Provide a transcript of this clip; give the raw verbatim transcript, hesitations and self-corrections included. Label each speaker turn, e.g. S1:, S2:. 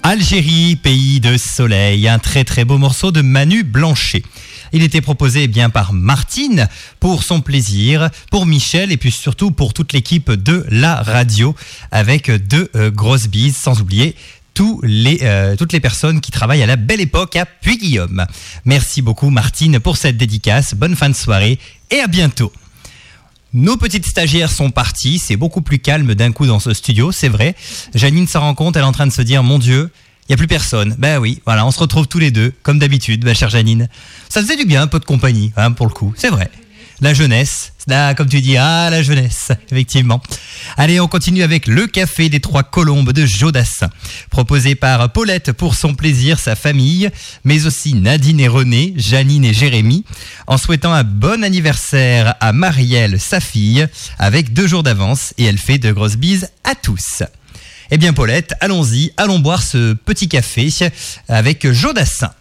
S1: Algérie, pays de soleil, un très très beau morceau de Manu Blanchet. Il était proposé eh bien par Martine pour son plaisir, pour Michel et puis surtout pour toute l'équipe de la radio avec deux euh, grosses bises, sans oublier tous les, euh, toutes les personnes qui travaillent à la Belle Époque à Puy-Guillaume. Merci beaucoup Martine pour cette dédicace, bonne fin de soirée et à bientôt. Nos petites stagiaires sont parties, c'est beaucoup plus calme d'un coup dans ce studio, c'est vrai. Janine s'en rend compte, elle est en train de se dire, mon Dieu, il n'y a plus personne. Ben oui, voilà, on se retrouve tous les deux, comme d'habitude, ma chère Janine. Ça faisait du bien, un peu de compagnie, hein, pour le coup, c'est vrai. La jeunesse, là, comme tu dis, ah, la jeunesse, effectivement. Allez, on continue avec le café des Trois Colombes de Jodassin, proposé par Paulette pour son plaisir, sa famille, mais aussi Nadine et René, Janine et Jérémy, en souhaitant un bon anniversaire à Marielle, sa fille, avec deux jours d'avance, et elle fait de grosses bises à tous. Eh bien, Paulette, allons-y, allons boire ce petit café avec Jodassin.